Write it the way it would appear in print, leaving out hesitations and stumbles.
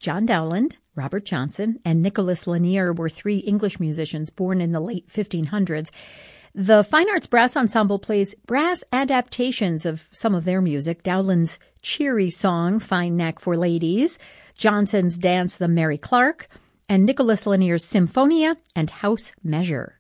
John Dowland, Robert Johnson, and Nicholas Lanier were three English musicians born in the late 1500s. The Fine Arts Brass Ensemble plays brass adaptations of some of their music, Dowland's cheery song, Fine Knack for Ladies, Johnson's dance, The Mary Clark, and Nicholas Lanier's Symphonia and House Measure.